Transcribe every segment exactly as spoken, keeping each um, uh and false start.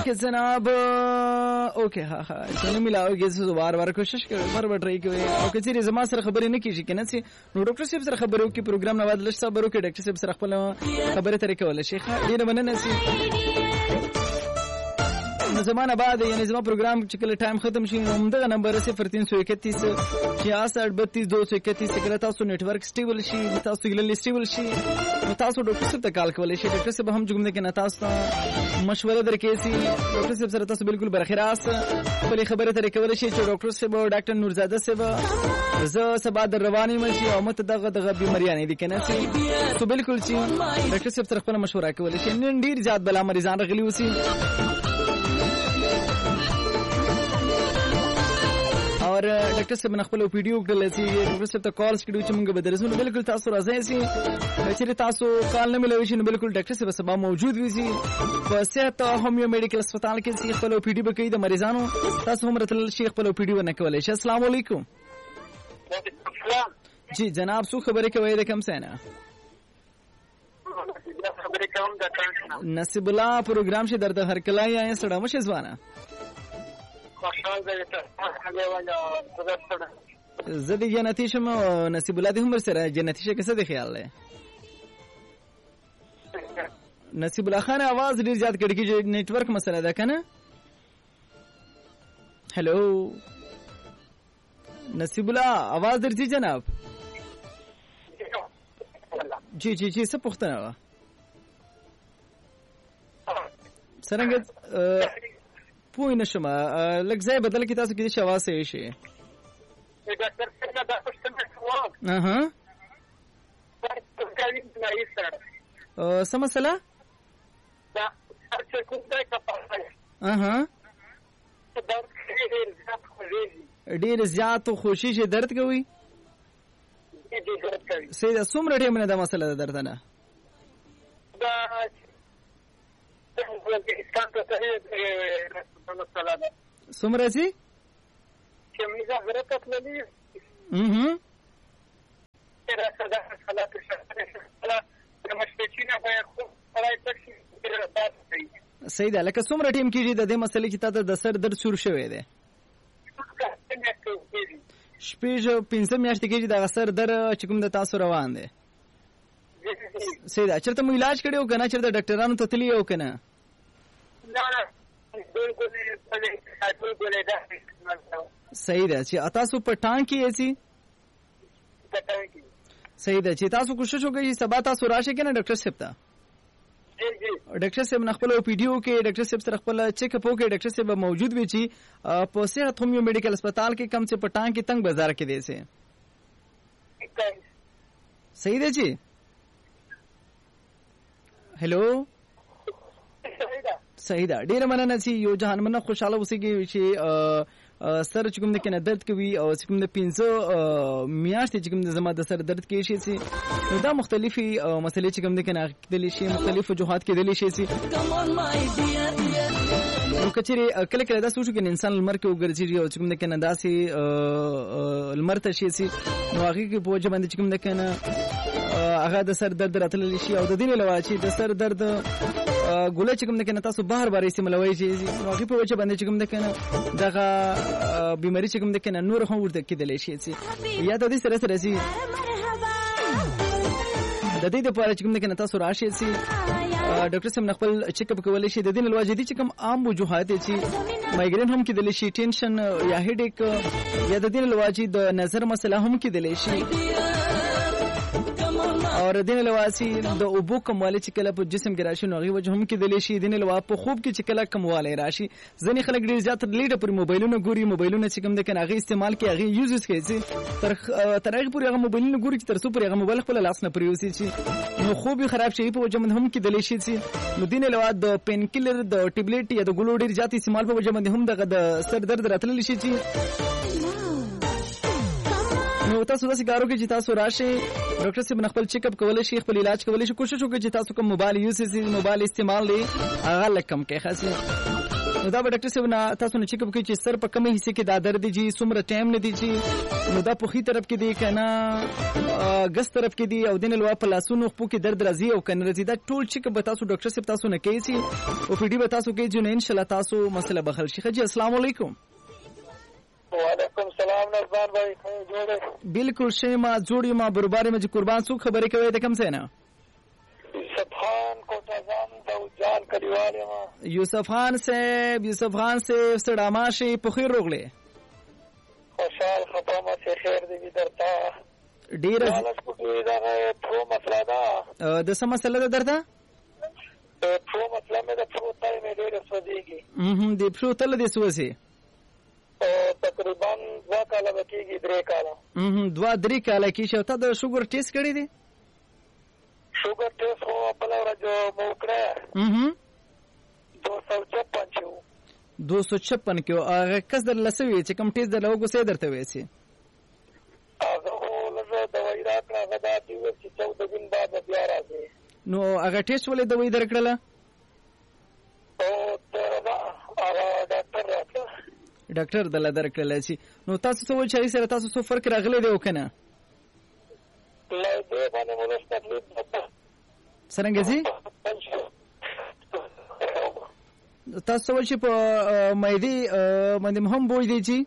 ओके जनाब ओके हाँ हाँ चलो मिलाओगे तो बार बार कोशिश करो बार बार ट्राई करो ओके चलिए जमा सर खबरें नहीं कीजिए ना सी नो डॉक्टर साहब सर खबरों की प्रोग्राम नवाज लश साहब के डॉक्टर साहब सर खबरें तरीके वाले शेख ये न बनना सी ज़माना बाद यानी ज़मा प्रोग्राम चिकल टाइम ख़त्म शी उम्दा नंबर सिफर तीन सौ इकतीस छियासठ बत्तीस दो सौ इकतीस चिकल तासो network stable she Taso Gill stable she तासो डॉक्टर साहब तक कॉल कवले शी डॉक्टर साहब हम जुमने के नतास मशवरा दर केसी डॉक्टर साहब सर तासो बिल्कुल बरखरास बली खबर तरी कवले शी डॉक्टर साहब डॉक्टर नूरजादा साहब ज सबाद रवानी में शी और मत दग दग बीमारियां नहीं दिखना सी तो बिल्कुल शी डॉक्टर साहब सर खपना मशवरा कवले शी नीर जात बला मरीजान रगली उसी और डॉक्टर साहब नखपल ओपीडी وکړل چې डॉक्टर साहब ته کالز کړو چې موږ به درسونه بالکل تاسو راځي چې تاسو کال نه ملوي شي بالکل ډاکټر صاحب سبا موجود وي چې په صحت هومیو میډیکل هسپتال کې چې خپل اوپیډي به کوي د مریضانو تاسو هم راتل شیخ خپل اوپیډي ونه کولای شي السلام علیکم جی جناب سو خبرې کوي د کم سنه خبرې کوم د نصیب الله پروګرام شه درته هر کله یا سړه مشه ځوانه خوشحال دی ته هغه ولا درسته زدي جنتی شم نصیب الله دې هم سره جنتی شه کیسه د خیال له نصیب الله خان आवाज ډیر زیات کړي چې نیټ ورک مسله ده کنه हेलो نصیب الله आवाज درځي جناب جی جی جی څه پوښتنه و څنګه پوه نشم لږ ځای بدل کی تاسو کې شواز یې شي ډاکټر څنګه دا پوښتنه کوم اها څه مسله دا څه کوم ځای کا پاره اها ډیر زیات خوشي چې درد کوي سیده څومره ټیم نه دا مسله ده درته نه دا څومره سي چې موږ غره تللی اها را صدا خلاص شوه د مشپچینه به خو راي تکي سیده لکه څومره ټیم کېږي د دې مسلې چې تاسو د سر درد شروع شوی دی شپږ پنځه میاشتې کېږي د سر درد چې کوم د تاسو روان دی سیده چرته مو علاج کړو کنه چرته ډاکټرانو ته تللی یو کنه نه نه بالکل بالکل دا سیده چې تاسو په ټانک کې ایسي سیده چې تاسو کوشش وکړئ سبا تاسو راشئ کنه ډاکټر صاحب ته ډاکټر صاحب نخپل او پی ډی او کې ډاکټر صاحب سره خپل چیک اپ وکړي ډاکټر صاحب موجود وي چې په صحت هومیو میډیکل هسپتال کې کم سے پټان کې تنگ بازار کې دی سه صحیح دی جی هلو صحیح ده ډیر مننه چې یو جهان منه خوشاله اوسېږي چې سر چې کوم د کنه درد کوي او چې کوم د پینځه میاشتې چې کوم د زما د سر درد کې شي چې نو دا مختلفي مسلې چې کوم د کنه کېدلی شي مختلف وجوهات کېدلی شي چې نو کچېره کله کله دا سوچو کې انسان لمر کې وګرځي او چې کوم د کنه داسې لمر ته شي چې نو هغه کې په وجه باندې چې کوم د کنه هغه د سر درد راتللی شي او د دې لپاره چې د سر درد ګولې چې کوم د کنه تاسو بهر بار استعمالوي چې هغه په وجه باندې چې کوم د کنه دغه بیماری چې کوم د کنه نور هم ورته کېدلی شي چې یا د دې سره سره چې د دې لپاره چې کوم د کنه تاسو راشي چې ډاکټر سم خپل چیک اپ کولای شي د دې لپاره چې کوم عام وجوهات چې مایګرین هم کېدلی شي ټینشن یا هډیک یا د دې لپاره چې د نظر مسله هم کېدلی شي اور دین لواسی د اوبو کمواله چې کله په جسم کې راشي نو غي وجه هم کې دلی شي دین لوا په خوب کې چې کله کمواله راشي ځنې خلک ډیر زیات لیډ پر موبایلونو ګوري موبایلونه چې کوم د کنه غي استعمال کوي غي یوزز کوي تر تر هغه پورې هغه موبایلونه ګوري چې تر څو پورې هغه موبایل خپل لاس نه پریوسي چې نو خوب خراب شي په وجه هم کې دلی شي چې نو دین لوا د پین کیلر د ټیبلیټ یا د ګلو ډیر زیات استعمال په وجه هم د سر درد راتللی شي چې نو تاسو داسې کارو کې چې تاسو راشي ډاکټر صاحب خپل چیک اپ کولای شي خپل علاج کولای شي کوشش وکړئ چې تاسو کوم موبایل یوز سي موبایل استعمال لري هغه لکم کې خاصه نو دا به ډاکټر صاحب نه تاسو نه چیک اپ کوي چې سر په کومه حصے کې دا درد دي چې څومره ټایم نه دي چې نو دا په خي طرف کې دی کنه ګس طرف کې دی او دین لوا په لاسونو خپو کې درد راځي او کنه راځي دا ټول چیک اپ تاسو ډاکټر صاحب تاسو نه کوي سي او پی ډي به تاسو کوي چې ان شاء الله تاسو مسله بخل شي. خجی السلام علیکم. وعلیکم السلام نظام بھائی جوړه بالکل شیما جوړی ما برباري مې قربان سو خبرې کوي ته کم څه نه یوسف خان کوټه ځان د جان کلیواله ما یوسف خان سے یوسف خان سے سړاما شي په خیر روغله خوشحال خپما سے خیر دې درتا ډیر حالت کو دې دا پرو مسله دا د سم مسله ده درته پرو مسله مې د پرو تای مې ډېر سوديږي هم دې پرو تل دې سوسي تقریبا دوا کاله کېږي درې کاله هم دوا درې کاله کې شو ته د شوګر ټیسټ کړی دی شوگر ټیسټ هو په لور جو موکړه هم دو سو چھپن شو دو سو چھپن کې هغه کس در لسوي چې کوم ټیسټ د لوګو سي درته وېسي هغه لږه دوايي راکړه غدا دی چې چودہ دن بعد بیا راځي نو هغه ټیسټ ولې دوايي درکړه او دا هغه ډاکټر راځه ډاکټر دل درکړل شي نو تاسو څه وایي چې سره تاسو څه فرق راغلی دی وکنه لا دې باندې موږ تکلیف څنګه زی تاسو ول چې په مېدی باندې هم بوج دی چې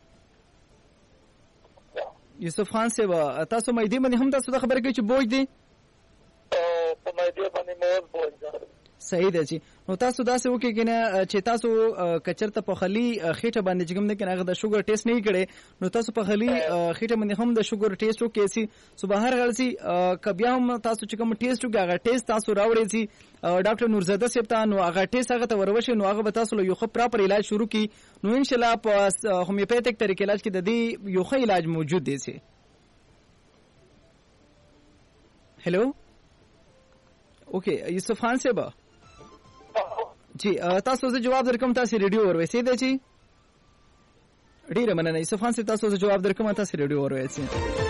یوسف خان سے تاسو مېدی باندې هم تاسو خبره کوي چې بوج دی په مېدی باندې مور بوج دی صحیح ده چې نو تاسو داسې وکړئ کنه چې تاسو کچرته په خلی خېټه باندې چې کوم نه کنه هغه د شوګر ټیسټ نه کړي نو تاسو په خلی خېټه باندې هم د شوګر ټیسټ وکړئ سي صبح هر غلسي کبیا هم تاسو چې کوم ټیسټ وکړئ هغه ټیسټ تاسو راوړئ سي ډاکټر نورزاده صاحب ته نو هغه ټیسټ هغه ته وروشي نو هغه به تاسو له یو خو پراپر علاج شروع کی نو ان شاء الله په هومیوپیتیک طریقې علاج کې د دې یو خو علاج موجود دی سي. هلو اوکے یوسف خان صاحب جی تاسو زه جواب درکوم تاسو ریډیو اوروي دی چی ډیره مننه یوسف خان صاحب تاسو زه جواب درکوم تاسو ریډیو اوروي سي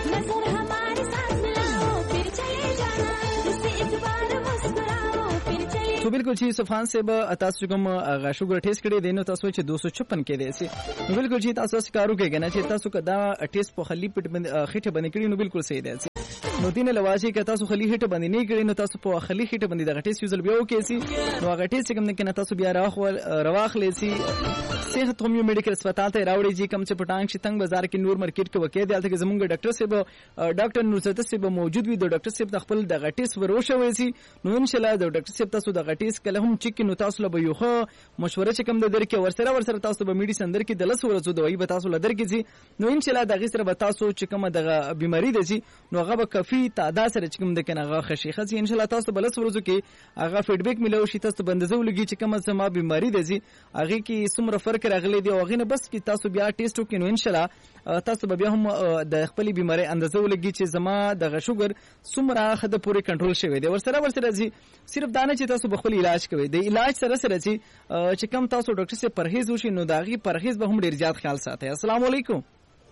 تو بالکل چې یوسف خان صاحب تاسو کوم هغه شوګر ټیسټ کړی دی نو تاسو چې دو سو چھپن کې دی سي نو بالکل چې تاسو کارو کوي کنه چې تاسو کدا ټیسټ په خلی پټ باندې خېټه باندې کړی نو بالکل صحیح دی نو دینه لوازي که تاسو خلی هټه باندې نه کړی نو تاسو په خلی هټه باندې د غټیس یوزل بیا وکړئ سي نو هغه ټیسټ کوم نه کنه تاسو بیا راخول رواخلې سي صحت هومیو میډیکل هسپتال ته راوړي چې کوم چې پټانګ شتنګ بازار کې نور مارکیټ کې وکړي دلته کې زمونږ ډاکټر صاحب ډاکټر نورزاده صاحب موجود وي د ډاکټر صاحب د خپل د غټیس وروښوي سي نو ان شاء الله د ډاکټر صاحب تاسو د غټیس کله هم چې نو تاسو له یو خو مشوره چې کوم د درکې ورسره ورسره تاسو به میډیسن درکې د لس ورځو دوايي به تاسو له درکې سي نو ان شاء الله د غیسره به تاسو چې کوم د بیماری دي نو هغه به کافي تعداد سره چې کوم د کنه هغه خشي خزي ان شاء الله تاسو بل څه ورځو کې هغه فیډبیک ملو شي تاسو بندزو لګي چې کومه سم بیماری ده زی هغه کې څومره فرق راغلی دی او هغه نه بس کې تاسو بیا ټیسټ وکړئ نو ان شاء الله تاسو به بیا هم د خپل بیماری اندازو لګي چې زما د شوګر څومره خده پوری کنټرول شوی دی ورسره ورسره زی صرف دانه چې تاسو بخول علاج کوي د علاج سره سره چې کوم تاسو ډاکټر سے پرهیز وشي نو داغي پرهیز به هم ډیر زیات خیال ساتي. السلام علیکم.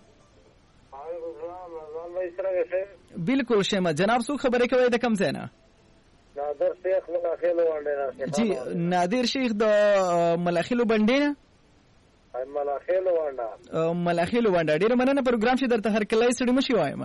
بالکل شیما جناب سو خبرې کوي د کم ځای نه نادر شیخ ملاخیلو باندې جی نادر شیخ د ملاخیلو باندې نه ملاخیلو باندې ملاخیلو باندې ډیر مننه پروګرام چې درته هر کله سړی مشي وایم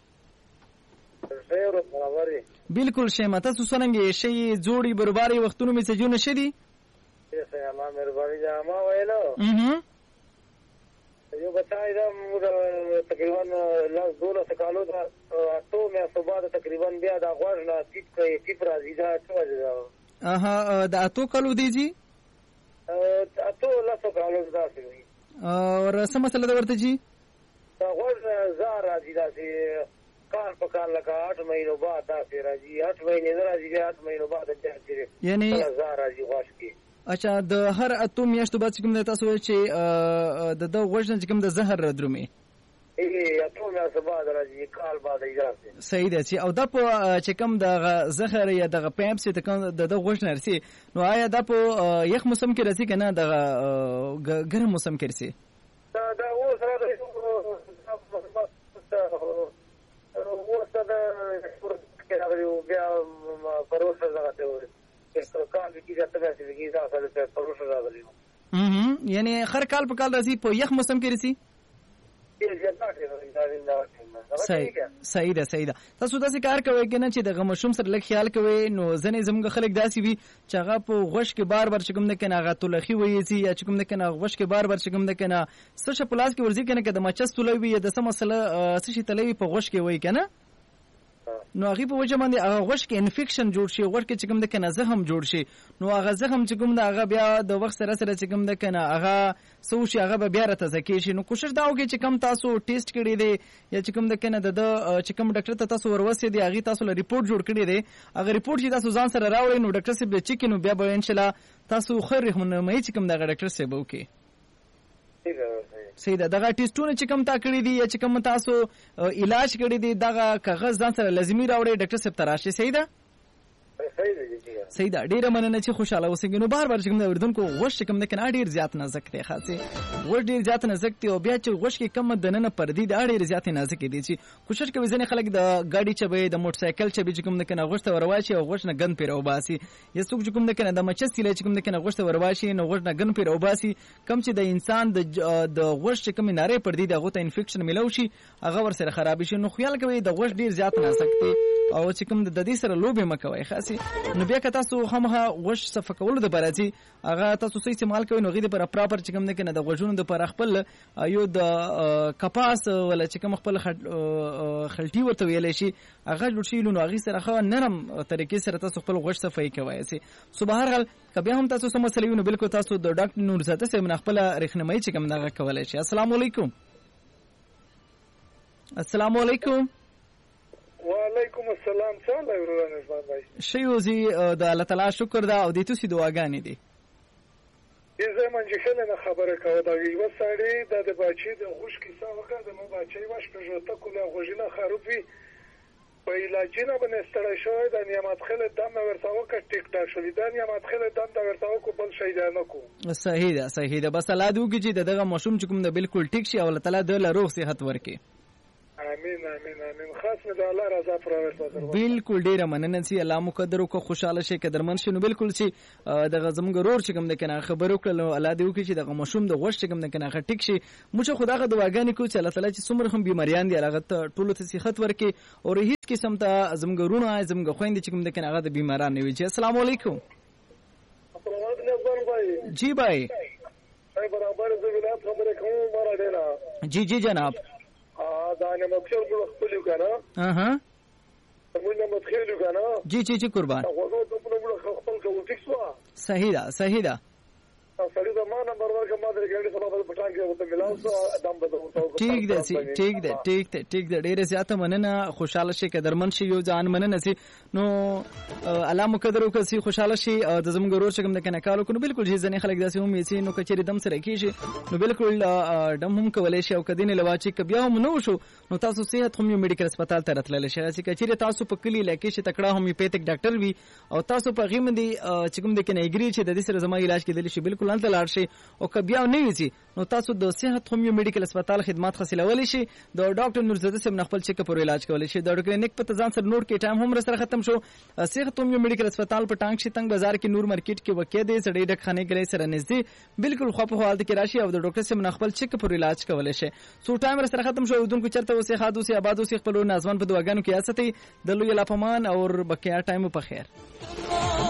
ډیر برابرې بالکل شیما تاسو څنګه شي جوړي برابرې وختونو میسجونه شدي ایسه الله مهرباني جامه وایلو اها یو بچای دا تقریبا لاس دوله سکالو دا تو مې صبح تقریبا بیا دا غوړ نه ټیپ کوي ټیپ راځي دا څه وجه دا اها دا تو کالو دی جی اتو لاسو کالو دا څه اور سم مسله دا ورته جی دا غوړ زار راځي دا چې کار په کار لکه آٹھ مہینو بعد دا څه راځي آٹھ مہینے راځي بیا آٹھ مہینو بعد دا یعنی زار راځي غوښ کې اچھا د هر اتو میاشتو بعد کوم د تاسو چې د د غوښنه کوم د زهر درومي ای اتو میاشتو بعد راځي کال بعد راځي صحیح ده چې او د په چې کوم د زهر یا د پمپ سي د د غوښنه رسي نو آیا د په یخ موسم کې راځي کنه د ګرم موسم کې رسي دا دا اوس راځي اوس دا کې راځي بیا پروسه راځي کار کې ځته راځي چې دا سره پروسه راځي یعنی هر کال په کال راځي په یخ موسم کې راځي. صحیح صحیح ده صحیح ده. تاسو داسې کار کوئ کنه چې د غمشوم سره لږ خیال کوئ. نو ځنې زموږ خلک داسې وي چې هغه په غوښ کې بار بار چې کوم ده کنه هغه تولخي ویځي یا چې کوم ده کنه غوښ کې بار بار چې کوم ده کنه څه ش پلاس کې ورځي کنه که د مچس تولوي یا د څه مسله څه شي تلوي په غوښ کې وای کنه نو هغه په وجه باندې هغه غوښ کې انفیکشن جوړ شي غوښ کې چې کوم ده کنه زخم جوړ شي. نو هغه زخم چې کوم ده هغه بیا د وخت سره سره چې کوم ده کنه هغه سو شي هغه بیا راته ځکه شي. نو کوشش دا وکړئ چې کوم تاسو ټیسټ کړی دی یا چې کوم ده کنه د چې کوم ډاکټر ته تاسو وروسې دی هغه تاسو له ریپورت جوړ کړی دی هغه ریپورت چې تاسو ځان سره راوړئ نو ډاکټر صاحب چې کینو بیا به ان شاء الله تاسو خیر رحمنه چې کوم دغه ډاکټر صاحب وکي. صحیح ده. دغه ټیسټونه چې کوم تا کړی دي یا چې کوم تاسو علاج کړی دي دغه کاغذ ځان سره لازمي راوړئ ډاکټر صاحب ته راشي. صحیح ده صحیح ده. ډیره مننه چې خوشاله اوسئ. نو بار بار چې کوم د اردوونکو غوښ چې کوم د کنه ډیر زیات نازک دی خاصه غوښ ډیر زیات نازک دی او بیا چې غوښ کې کم دننه پردي د ډیر زیات نازک دي چې کوشش کوي ځنې خلک د ګاډي چبي د موټر سایکل چبي چې کوم د کنه غوښ ته ورواشي او غوښ نه ګن پیرو باسي یا څوک چې کوم د کنه د مچس تیل چې کوم د کنه غوښ ته ورواشي نو غوښ نه ګن پیرو باسي کم چې د انسان د د غوښ چې کوم ناره پردي د غوته انفیکشن ملو شي هغه ور سره خراب شي. نو خیال کوي د غوښ ډیر زیات نازک دی او چې کوم د دې سره لوبه مکوي خاصي. نو بیا که تاسو همغه غوښ صفه کول د برازي هغه تاسو سې استعمال کوئ نو غي د پر پراپر چې کوم نه کنه د غوښونو د پر خپل یو د کپاس ولا چې کوم خپل خلټي ورته ویل شي هغه جوړ شي نو هغه سره خو نرم طریقې سره تاسو خپل غوښ صفه کوي سي. سو بهر حال کبه هم تاسو سم مسلې نو بالکل تاسو د ډاکټر نور زاده سره من خپل رخنمای چې کوم دغه کولای شي. السلام علیکم. السلام علیکم. وعلیکم السلام. څنګه ورونه نسبت بھائی شیوزی د الله تعالی شکر دا او د تاسو دعاګانې دي. زه منځ خلک نه خبره کوم دا یو سړی د بچی د غوښ کیسه وکړه د مو بچی واش په جوړه کوله غوښینه خروفي په علاجینه باندې ستړی شوی د نعمت خلک دم ورته وکړ ټیک ټاک شو د نعمت خلک دم دا ورته وکړ بل شي نه کو. صحیح ده صحیح ده. بس الله دې وکړي چې دغه مشوم چې کوم د بالکل ټیک شي او الله تعالی د روغ صحت ورکړي. امين امين امين. خاص مې د الله رضا پر ورته. بالکل ډیره مننه چې الله مقدر او خوشاله شي قدرمن شي. نو بالکل چې د غزمګ رور چې کوم د کنه خبرو کړو الله دې وکړي چې د مشوم د غوښ چې کوم د کنه ټیک شي. موږ خدای دعاګانې کوو چې الله تعالی چې څومره هم بیماریان دي هغه ته ټول ته صحت ورکړي او هیڅ قسم ته زمګرونه زمګ خويندې چې کوم د کنه هغه د بیماران نه وي. السلام علیکم. جی بھائی برابر زګلات خبره کوم مارا دینا. جی جی جناب. دا نه مکسر بل خپل کنه اها موږ نه متخیل کنه. جی جی جی قربان. هغه ته په بل خپل کو ټیکس وا. صحیح ده صحیح ده. سړی دا ما نمبر ورکړه ما درې ګړې سره په پټان کې وته ملاو سو دم بدو. ټیک ده سي ټیک ده ټیک ده ټیک ده. ډیره زیاته مننه خوشاله شي قدرمن شي یو ځان مننه سي. نو الله مقدر وکړي خوشاله شي د زموږ ورور څنګه د کنه کالو کو بالکل جې ځنه خلک داسې هم یې نو کچېری دم سره کیږي نو بالکل دم هم کولای شي او کدینه لواچی کبیا هم نو شو نو تاسو صحت هم یو میډیکل هسپتال ته راتللی شئ. چې کچېری تاسو په کلی لکه شي تکړه هم پیتک ډاکټر وي او تاسو په غیم دي چې کوم د کنه ایګری چې د دې سره زما علاج کېدلی شي بالکل انت لاړ شي او کبیا نه وي نو تاسو د صحت هم یو میډیکل هسپتال خدمات حاصلولی شي. د ډاکټر نورزاده صاحب خپل چیک اپ او علاج کولی شي. د کلینیک په ځان سره نور کې ټایم هم سره ختم شو. صحت هم یو میډیکل هسپتال په ټانګ شي تنگ بازار کې نور مارکیټ کې وکې دي سړی ډک خانه کې سره نږدې بالکل خو په حالت کې راشي او د ډاکټر صاحب خپل چیک اپ او علاج کولی شي. سو ټایم سره ختم شو. دونکو چرته وسه خادو سي آبادو سي خپل نازوان په دعاګانو کې استه د لوی لپمان او بقیا ټایم په خیر.